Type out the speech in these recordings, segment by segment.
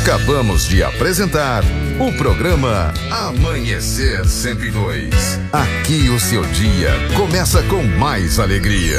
Acabamos de apresentar o programa Amanhecer 102. Aqui o seu dia começa com mais alegria.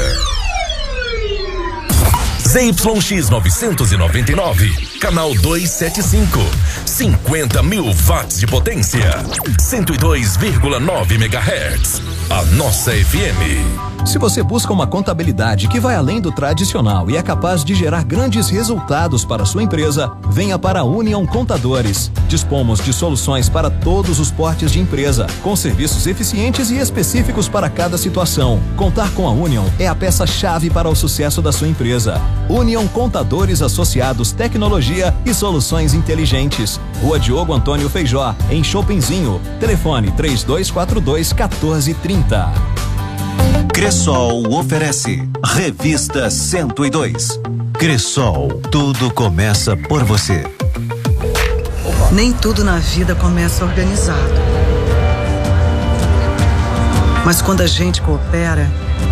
ZYX 999, canal 275, 50 mil watts de potência, 102,9 MHz. A nossa FM. Se você busca uma contabilidade que vai além do tradicional e é capaz de gerar grandes resultados para a sua empresa, venha para a Union Contadores. Dispomos de soluções para todos os portes de empresa, com serviços eficientes e específicos para cada situação. Contar com a Union é a peça-chave para o sucesso da sua empresa. Union Contadores Associados, Tecnologia e Soluções Inteligentes. Rua Diogo Antônio Feijó, em Chopinzinho. Telefone 3242-1430. Cressol oferece Revista 102. Cressol, tudo começa por você. Nem tudo na vida começa organizado. Mas quando a gente coopera,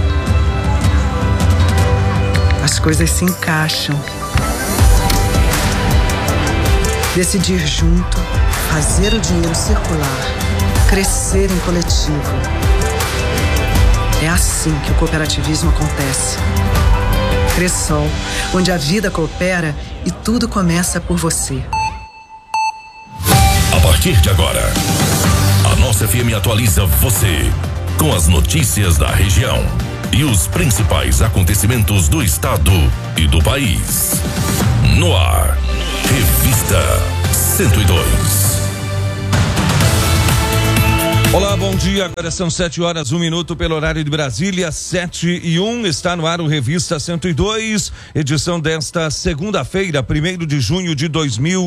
as coisas se encaixam. Decidir junto, fazer o dinheiro circular, crescer em coletivo. É assim que o cooperativismo acontece. Cressol, onde a vida coopera e tudo começa por você. A partir de agora, a nossa FM atualiza você com as notícias da região e os principais acontecimentos do estado e do país. No ar, Revista 102. Olá, bom dia. Agora são 7h01 pelo horário de Brasília, 7h01. Está no ar o Revista 102, edição desta segunda-feira, 1º de junho de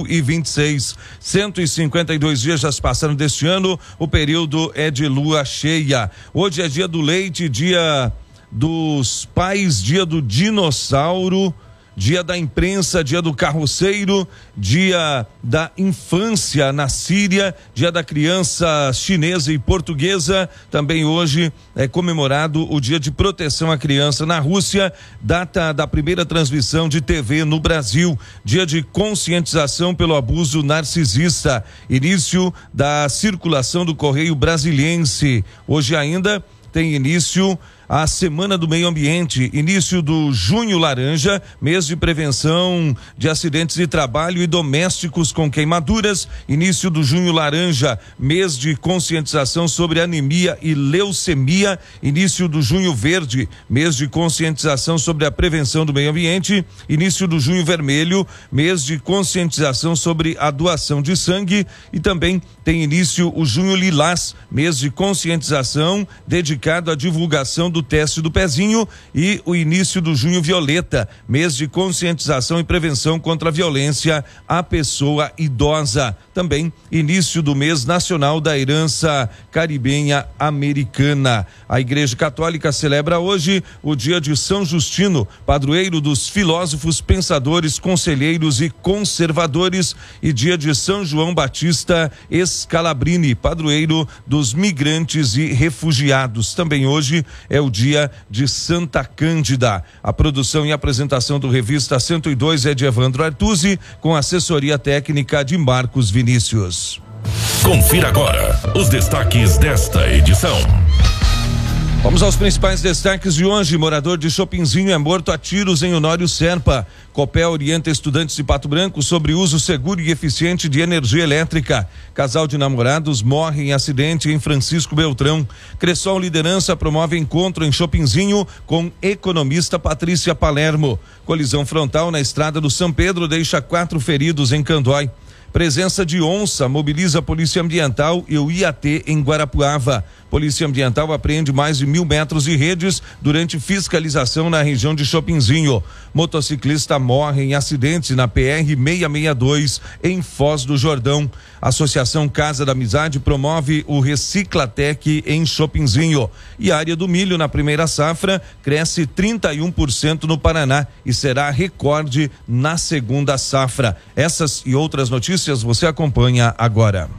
2026. 152 dias já se passaram deste ano, o período é de lua cheia. Hoje é dia do leite, dia dos pais, dia do dinossauro, dia da imprensa, dia do carroceiro, dia da infância na Síria, dia da criança chinesa e portuguesa. Também hoje é comemorado o dia de proteção à criança na Rússia, data da primeira transmissão de TV no Brasil, dia de conscientização pelo abuso narcisista, início da circulação do Correio Brasiliense. Hoje ainda tem início a Semana do Meio Ambiente, início do Junho Laranja, mês de prevenção de acidentes de trabalho e domésticos com queimaduras, início do Junho Laranja, mês de conscientização sobre anemia e leucemia, início do Junho Verde, mês de conscientização sobre a prevenção do meio ambiente, início do Junho Vermelho, mês de conscientização sobre a doação de sangue, e também tem início o Junho Lilás, mês de conscientização dedicado à divulgação do teste do pezinho, e o início do Junho Violeta, mês de conscientização e prevenção contra a violência à pessoa idosa. Também início do mês nacional da herança caribenha americana. A Igreja Católica celebra hoje o dia de São Justino, padroeiro dos filósofos, pensadores, conselheiros e conservadores, e dia de São João Batista Scalabrini, padroeiro dos migrantes e refugiados. Também hoje é o dia de Santa Cândida. A produção e apresentação do Revista 102 é de Evandro Artuzzi, com assessoria técnica de Marcos Vinícius. Confira agora os destaques desta edição. Vamos aos principais destaques de hoje. Morador de Chopinzinho é morto a tiros em Honório Serpa. Copel orienta estudantes de Pato Branco sobre uso seguro e eficiente de energia elétrica. Casal de namorados morre em acidente em Francisco Beltrão. Cressol Liderança promove encontro em Chopinzinho com economista Patrícia Palermo. Colisão frontal na estrada do São Pedro deixa 4 feridos em Candói. Presença de onça mobiliza a Polícia Ambiental e o IAT em Guarapuava. Polícia Ambiental apreende mais de 1.000 metros de redes durante fiscalização na região de Chopinzinho. Motociclista morre em acidente na PR-662 em Foz do Jordão. Associação Casa da Amizade promove o Reciclatec em Chopinzinho. E a área do milho na primeira safra cresce 31% no Paraná e será recorde na segunda safra. Essas e outras notícias você acompanha agora.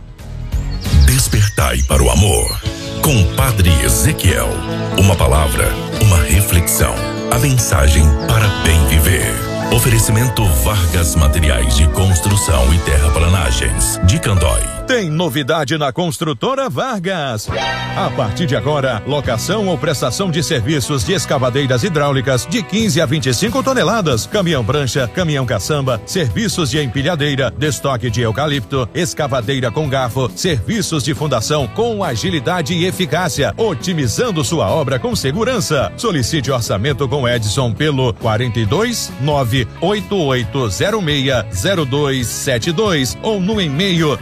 Despertai para o amor, com Padre Ezequiel. Uma palavra, uma reflexão, a mensagem para bem viver. Oferecimento Vargas Materiais de Construção e Terraplanagens, de Candói. Tem novidade na Construtora Vargas. A partir de agora, locação ou prestação de serviços de escavadeiras hidráulicas de 15 a 25 toneladas, caminhão prancha, caminhão caçamba, serviços de empilhadeira, destoque de eucalipto, escavadeira com garfo, serviços de fundação com agilidade e eficácia, otimizando sua obra com segurança. Solicite orçamento com Edson pelo 42988060272 ou no e-mail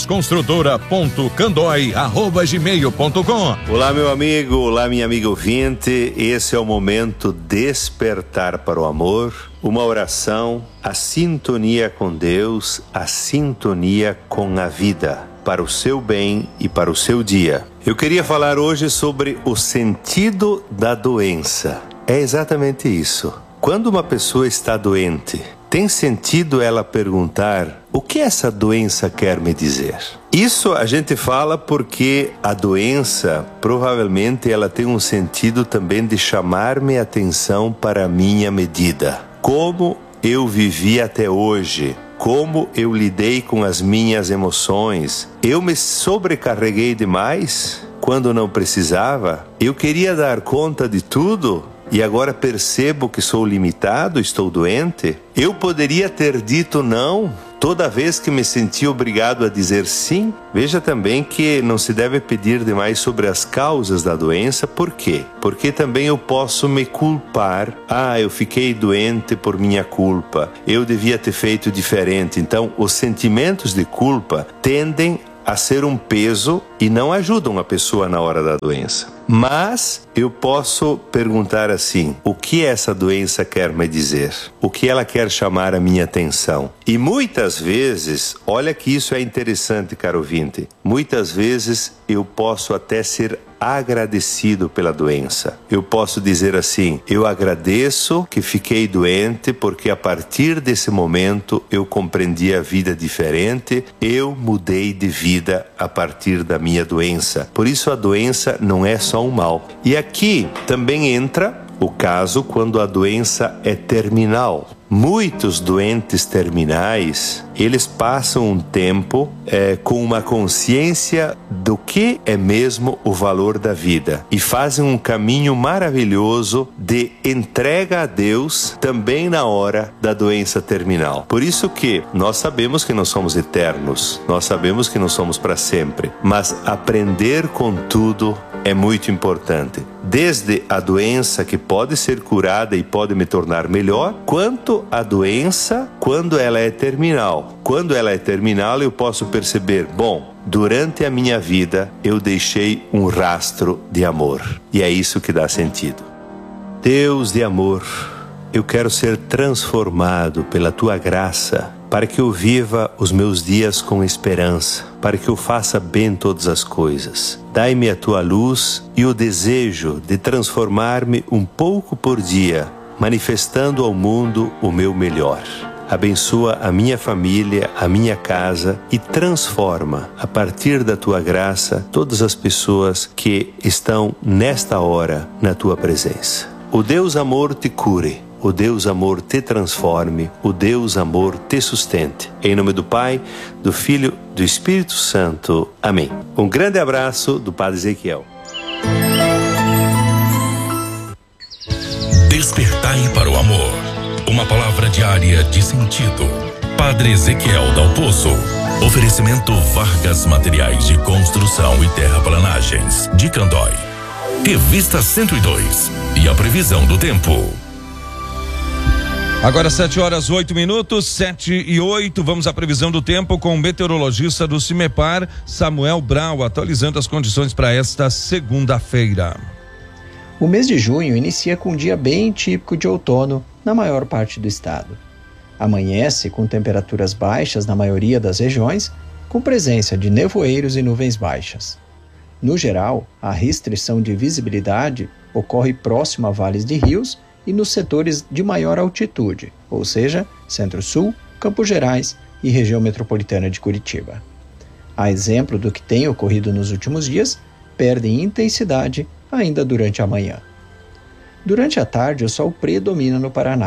vargasconstrutora.candoi@gmail.com. Olá, meu amigo, olá, minha amiga ouvinte. Esse é o momento despertar para o amor, uma oração, a sintonia com Deus, a sintonia com a vida, para o seu bem e para o seu dia. Eu queria falar hoje sobre o sentido da doença. É exatamente isso. Quando uma pessoa está doente, tem sentido ela perguntar: o que essa doença quer me dizer? Isso a gente fala porque a doença, provavelmente ela tem um sentido também de chamar minha atenção para a minha medida. Como eu vivi até hoje, como eu lidei com as minhas emoções. Eu me sobrecarreguei demais quando não precisava. Eu queria dar conta de tudo e agora percebo que sou limitado, estou doente. Eu poderia ter dito não toda vez que me senti obrigado a dizer sim. Veja também que não se deve pedir demais sobre as causas da doença. Por quê? Porque também eu posso me culpar. Eu fiquei doente por minha culpa. Eu devia ter feito diferente. Então, os sentimentos de culpa tendem a ser um peso e não ajudam a pessoa na hora da doença. Mas eu posso perguntar assim: o que essa doença quer me dizer? O que ela quer chamar a minha atenção? E muitas vezes, olha que isso é interessante, caro ouvinte, muitas vezes eu posso até ser agradecido pela doença. Eu posso dizer assim: eu agradeço que fiquei doente porque a partir desse momento eu compreendi a vida diferente, eu mudei de vida a partir da minha doença. Por isso a doença não é só um mal. E aqui também entra o caso quando a doença é terminal. Muitos doentes terminais, eles passam um tempo com uma consciência do que é mesmo o valor da vida e fazem um caminho maravilhoso de entrega a Deus também na hora da doença terminal. Por isso que nós sabemos que não somos eternos, nós sabemos que não somos para sempre, mas aprender com tudo é muito importante. Desde a doença que pode ser curada e pode me tornar melhor, quanto a doença quando ela é terminal. Quando ela é terminal, eu posso perceber, durante a minha vida eu deixei um rastro de amor. E é isso que dá sentido. Deus de amor, eu quero ser transformado pela Tua graça, para que eu viva os meus dias com esperança, para que eu faça bem todas as coisas. Dai-me a Tua luz e o desejo de transformar-me um pouco por dia, manifestando ao mundo o meu melhor. Abençoa a minha família, a minha casa e transforma, a partir da Tua graça, todas as pessoas que estão nesta hora na Tua presença. O Deus amor te cure. O Deus amor te transforme, o Deus amor te sustente. Em nome do Pai, do Filho, do Espírito Santo. Amém. Um grande abraço do Padre Ezequiel. Despertai para o amor. Uma palavra diária de sentido. Padre Ezequiel Dal Pozo. Oferecimento Vargas Materiais de Construção e Terraplanagens, de Candói. Revista 102. E a previsão do tempo. Agora 7h08, 7h08, vamos à previsão do tempo com o meteorologista do CIMEPAR, Samuel Brau, atualizando as condições para esta segunda-feira. O mês de junho inicia com um dia bem típico de outono na maior parte do estado. Amanhece com temperaturas baixas na maioria das regiões, com presença de nevoeiros e nuvens baixas. No geral, a restrição de visibilidade ocorre próximo a vales de rios e nos setores de maior altitude, ou seja, Centro-Sul, Campos Gerais e região metropolitana de Curitiba. A exemplo do que tem ocorrido nos últimos dias, perdem intensidade ainda durante a manhã. Durante a tarde, o sol predomina no Paraná,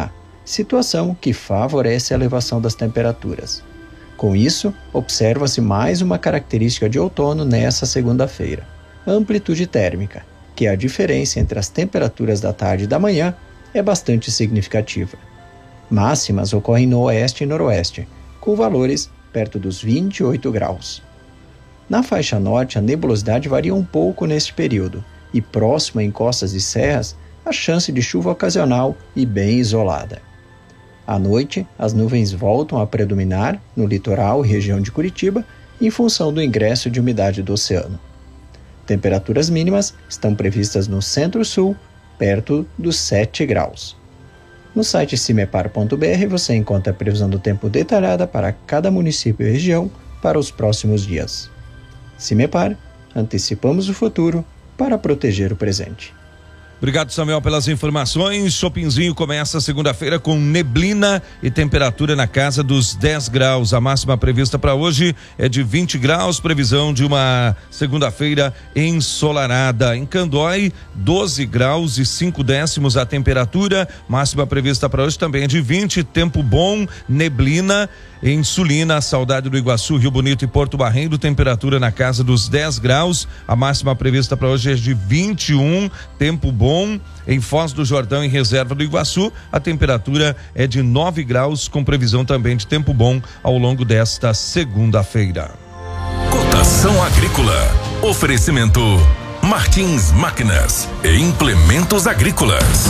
situação que favorece a elevação das temperaturas. Com isso, observa-se mais uma característica de outono nessa segunda-feira: a amplitude térmica, que é a diferença entre as temperaturas da tarde e da manhã, é bastante significativa. Máximas ocorrem no oeste e noroeste, com valores perto dos 28 graus. Na faixa norte, a nebulosidade varia um pouco neste período, e próxima em costas e serras, a chance de chuva ocasional e bem isolada. À noite, as nuvens voltam a predominar no litoral e região de Curitiba, em função do ingresso de umidade do oceano. Temperaturas mínimas estão previstas no centro-sul, perto dos 7 graus. No site cimepar.br você encontra a previsão do tempo detalhada para cada município e região para os próximos dias. Cimepar, antecipamos o futuro para proteger o presente. Obrigado, Samuel, pelas informações. Shoppingzinho começa segunda-feira com neblina e temperatura na casa dos 10 graus. A máxima prevista para hoje é de 20 graus, previsão de uma segunda-feira ensolarada. Em Candói, 12 graus e 5 décimos a temperatura. Máxima prevista para hoje também é de 20, tempo bom, neblina. Em Sulina, Saudade do Iguaçu, Rio Bonito e Porto Barreiro, temperatura na casa dos 10 graus. A máxima prevista para hoje é de 21, tempo bom. Em Foz do Jordão, em Reserva do Iguaçu, a temperatura é de 9 graus, com previsão também de tempo bom ao longo desta segunda-feira. Cotação agrícola. Oferecimento Martins Máquinas e Implementos Agrícolas.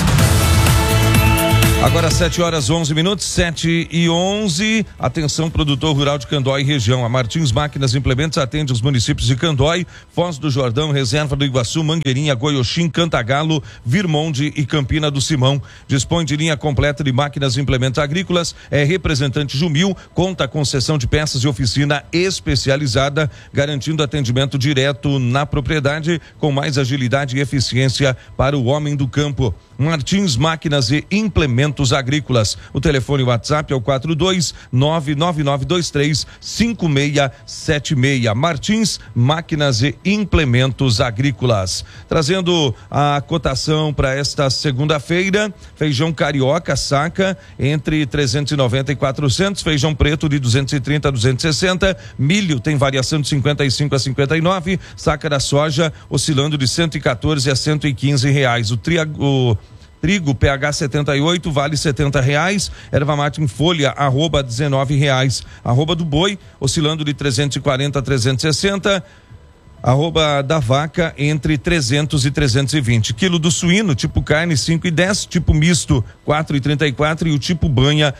Agora 7h11, 7h11. Atenção, produtor rural de Candói e região. A Martins Máquinas e Implementos atende os municípios de Candói, Foz do Jordão, Reserva do Iguaçu, Mangueirinha, Goioxim, Cantagalo, Virmonde e Campina do Simão. Dispõe de linha completa de máquinas e implementos agrícolas, é representante Jumil, conta com seção de peças e oficina especializada, garantindo atendimento direto na propriedade com mais agilidade e eficiência para o homem do campo. Martins Máquinas e Implementos Agrícolas. O telefone WhatsApp é o 42-99223-5676. Martins Máquinas e Implementos Agrícolas. Trazendo a cotação para esta segunda-feira: feijão carioca saca entre 390 e 400, feijão preto de 230 a 260, milho tem variação de 55 a 59, saca da soja oscilando de 114 a 115 reais. O trigo PH 78 vale R$70, erva mate em folha arroba R$19, arroba do boi oscilando de 340 a 360, arroba da vaca entre 300 e 320, quilo do suíno tipo carne 5,10, tipo misto 4,34 e o tipo banha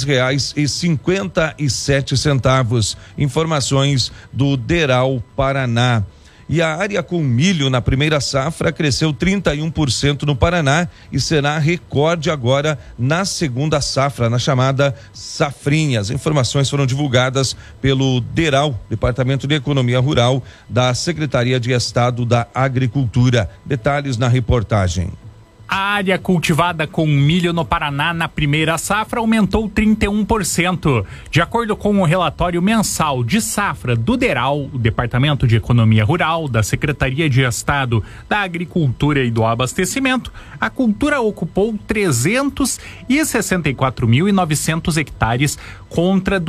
R$3,57. Informações do Deral Paraná. E a área com milho na primeira safra cresceu 31% no Paraná e será recorde agora na segunda safra, na chamada safrinha. As informações foram divulgadas pelo DERAL, Departamento de Economia Rural da Secretaria de Estado da Agricultura. Detalhes na reportagem. A área cultivada com milho no Paraná na primeira safra aumentou 31%. De acordo com o relatório mensal de safra do DERAL, o Departamento de Economia Rural da Secretaria de Estado da Agricultura e do Abastecimento, a cultura ocupou 364.900 hectares contra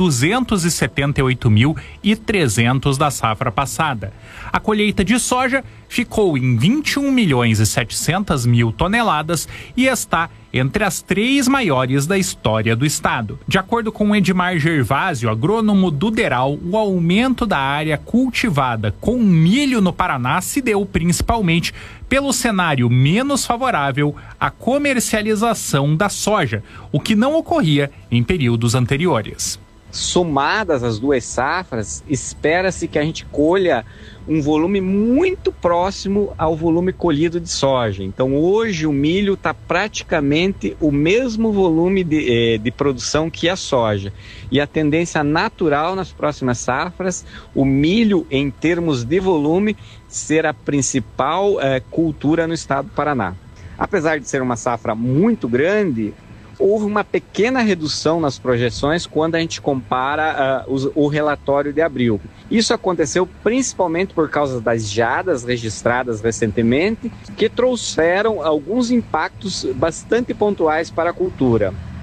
278.300 da safra passada. A colheita de soja ficou em 21.700.000 toneladas e está entre as 3 maiores da história do estado. De acordo com Edmar Gervásio, agrônomo do DERAL, o aumento da área cultivada com milho no Paraná se deu principalmente pelo cenário menos favorável à comercialização da soja, o que não ocorria em períodos anteriores. Somadas as duas safras, espera-se que a gente colha um volume muito próximo ao volume colhido de soja. Então hoje o milho está praticamente o mesmo volume de produção que a soja. E a tendência natural nas próximas safras, o milho em termos de volume, ser a principal cultura no estado do Paraná. Apesar de ser uma safra muito grande, houve uma pequena redução nas projeções quando a gente compara o relatório de abril. Isso aconteceu principalmente por causa das geadas registradas recentemente, que trouxeram alguns impactos bastante pontuais para a cultura.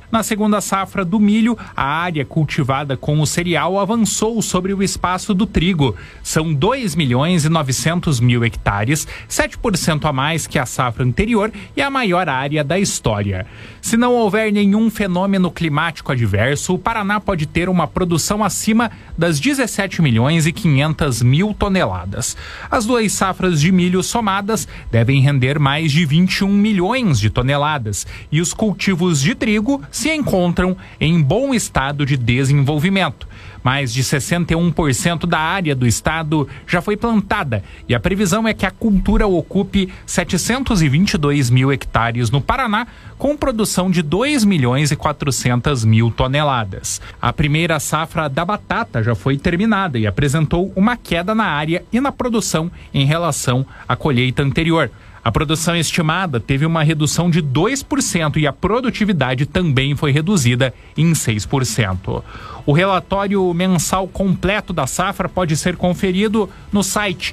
Na segunda safra do milho, a área cultivada com o cereal avançou sobre o espaço do trigo. São 2.900.000 hectares, 7% a mais que a safra anterior e a maior área da história. Se não houver nenhum fenômeno climático adverso, o Paraná pode ter uma produção acima das 17.500.000 toneladas. As duas safras de milho somadas devem render mais de 21 milhões de toneladas e os cultivos de trigo se encontram em bom estado de desenvolvimento. Mais de 61% da área do estado já foi plantada e a previsão é que a cultura ocupe 722.000 hectares no Paraná, com produção de 2.400.000 toneladas. A primeira safra da batata já foi terminada e apresentou uma queda na área e na produção em relação à colheita anterior. A produção estimada teve uma redução de 2% e a produtividade também foi reduzida em 6%. O relatório mensal completo da safra pode ser conferido no site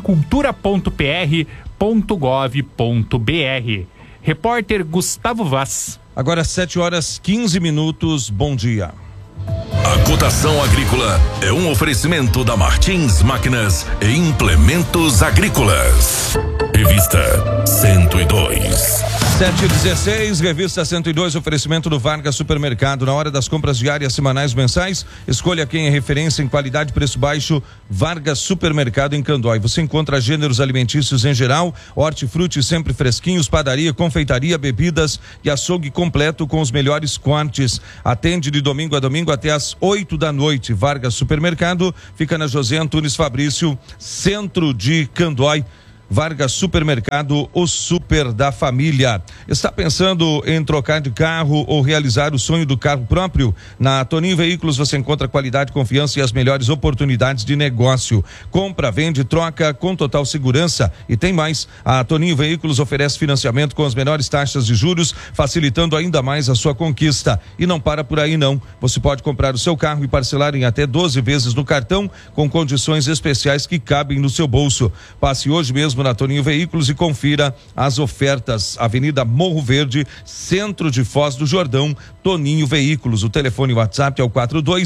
agricultura.pr.gov.br. Repórter Gustavo Vaz. Agora 7h15. Bom dia. A cotação agrícola é um oferecimento da Martins Máquinas e Implementos Agrícolas. Revista 102. 7h16, Revista 102, oferecimento do Vargas Supermercado. Na hora das compras diárias, semanais, mensais, escolha quem é referência em qualidade, preço baixo. Vargas Supermercado em Candói. Você encontra gêneros alimentícios em geral, hortifruti sempre fresquinhos, padaria, confeitaria, bebidas e açougue completo com os melhores cortes. Atende de domingo a domingo até às 8 da noite. Vargas Supermercado fica na José Antunes Fabrício, centro de Candói. Vargas Supermercado, o super da família. Está pensando em trocar de carro ou realizar o sonho do carro próprio? Na Toninho Veículos você encontra qualidade, confiança e as melhores oportunidades de negócio. Compra, vende, troca com total segurança. E tem mais, a Toninho Veículos oferece financiamento com as menores taxas de juros, facilitando ainda mais a sua conquista. E não para por aí não. Você pode comprar o seu carro e parcelar em até 12 vezes no cartão, com condições especiais que cabem no seu bolso. Passe hoje mesmo na Toninho Veículos e confira as ofertas. Avenida Morro Verde, centro de Foz do Jordão, Toninho Veículos. O telefone WhatsApp é o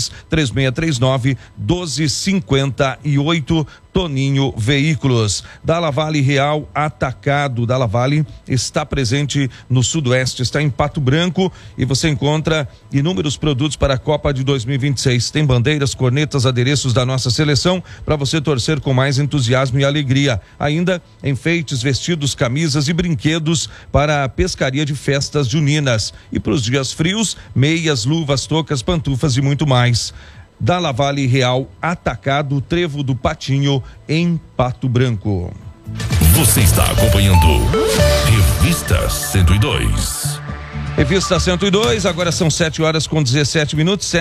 42-3639-1258. Toninho Veículos. Dalla Vale Real Atacado. Dalla Vale está presente no Sudoeste, está em Pato Branco e você encontra inúmeros produtos para a Copa de 2026. Tem bandeiras, cornetas, adereços da nossa seleção para você torcer com mais entusiasmo e alegria. Ainda enfeites, vestidos, camisas e brinquedos para a pescaria de festas juninas. E para os dias frios, meias, luvas, toucas, pantufas e muito mais. Dalla Vale Real Atacado, Trevo do Patinho, em Pato Branco. Você está acompanhando Revista 102. Revista 102, agora são 7h17,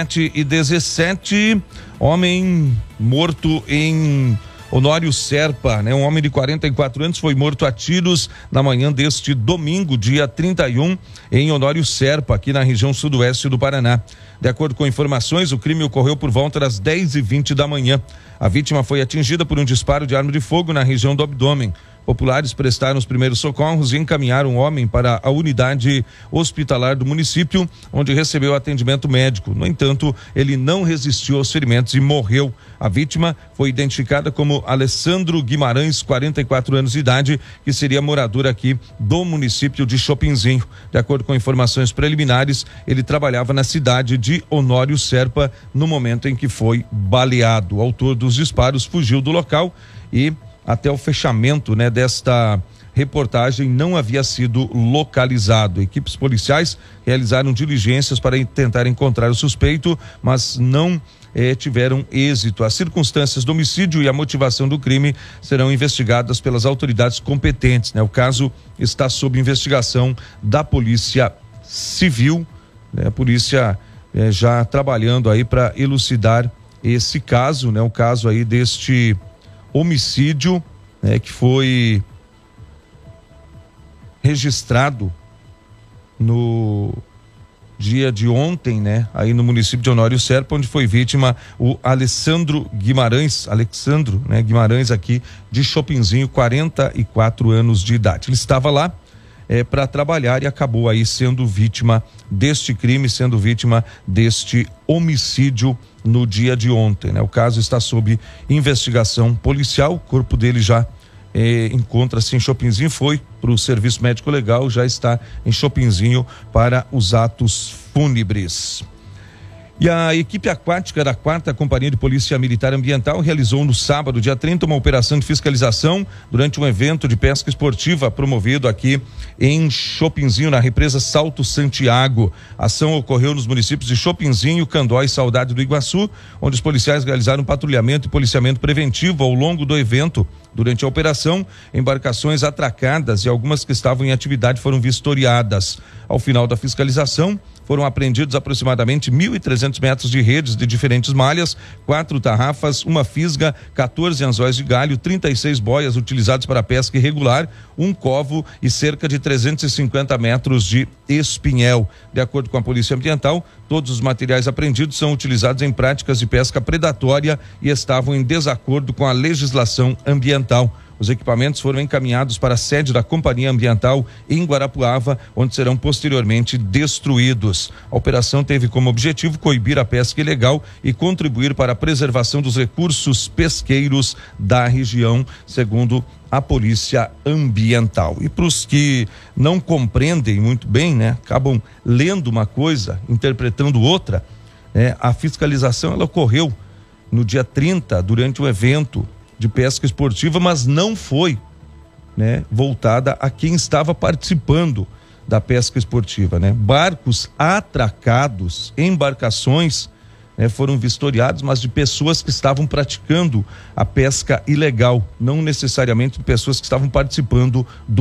7h17. Homem morto em Honório Serpa, né? Um homem de 44 anos foi morto a tiros na manhã deste domingo, dia 31, em Honório Serpa, aqui na região sudoeste do Paraná. De acordo com informações, o crime ocorreu por volta das 10h20 da manhã. A vítima foi atingida por um disparo de arma de fogo na região do abdômen. Populares prestaram os primeiros socorros e encaminharam o homem para a unidade hospitalar do município, onde recebeu atendimento médico. No entanto, ele não resistiu aos ferimentos e morreu. A vítima foi identificada como Alessandro Guimarães, 44 anos de idade, que seria morador aqui do município de Chopinzinho. De acordo com informações preliminares, ele trabalhava na cidade de Honório Serpa no momento em que foi baleado. O autor dos disparos fugiu do local e até o fechamento, né, desta reportagem não havia sido localizado. Equipes policiais realizaram diligências para tentar encontrar o suspeito, mas não tiveram êxito. As circunstâncias do homicídio e a motivação do crime serão investigadas pelas autoridades competentes, né? O caso está sob investigação da Polícia Civil, né? A polícia já trabalhando aí para elucidar esse caso, né? O caso aí deste homicídio, né, que foi registrado no dia de ontem, né, aí no município de Honório Serpa, onde foi vítima o Alessandro Guimarães, Guimarães aqui de Chopinzinho, 44 anos de idade. Ele estava lá para trabalhar e acabou aí sendo vítima deste crime, sendo vítima deste homicídio no dia de ontem, né? O caso está sob investigação policial, o corpo dele já encontra-se em Chopinzinho, foi para o serviço médico legal, já está em Chopinzinho para os atos fúnebres. E a equipe aquática da 4ª Companhia de Polícia Militar Ambiental realizou no sábado, dia 30, uma operação de fiscalização durante um evento de pesca esportiva promovido aqui em Chopinzinho, na represa Salto Santiago. A ação ocorreu nos municípios de Chopinzinho, Candó e Saudade do Iguaçu, onde os policiais realizaram patrulhamento e policiamento preventivo ao longo do evento. Durante a operação, embarcações atracadas e algumas que estavam em atividade foram vistoriadas. Ao final da fiscalização, foram apreendidos aproximadamente 1.300 metros de redes de diferentes malhas, 4 tarrafas, uma fisga, 14 anzóis de galho, 36 boias utilizados para pesca irregular, um covo e cerca de 350 metros de espinhel. De acordo com a Polícia Ambiental, todos os materiais apreendidos são utilizados em práticas de pesca predatória e estavam em desacordo com a legislação ambiental. Os equipamentos foram encaminhados para a sede da Companhia Ambiental em Guarapuava, onde serão posteriormente destruídos. A operação teve como objetivo coibir a pesca ilegal e contribuir para a preservação dos recursos pesqueiros da região, segundo a Polícia Ambiental. E para os que não compreendem muito bem, né, acabam lendo uma coisa, interpretando outra, a fiscalização ela ocorreu no dia 30, durante um evento de pesca esportiva, mas não foi, né, voltada a quem estava participando da pesca esportiva, né? Barcos atracados, embarcações, né, foram vistoriados, mas de pessoas que estavam praticando a pesca ilegal, não necessariamente de pessoas que estavam participando do